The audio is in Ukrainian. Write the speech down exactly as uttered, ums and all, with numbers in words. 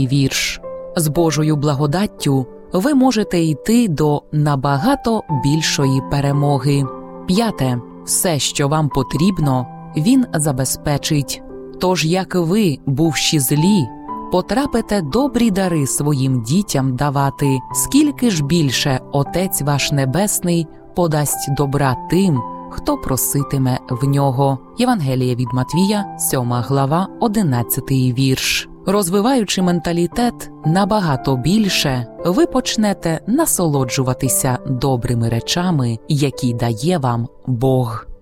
четвертий вірш. З Божою благодаттю ви можете йти до набагато більшої перемоги. П'яте. Все, що вам потрібно, Він забезпечить. Тож, як ви, бувші злі, потрапите добрі дари своїм дітям давати, скільки ж більше Отець ваш Небесний подасть добра тим, хто проситиме в нього. Євангеліє від Матвія, сьома глава, одинадцятий вірш. Розвиваючи менталітет набагато більше, ви почнете насолоджуватися добрими речами, які дає вам Бог.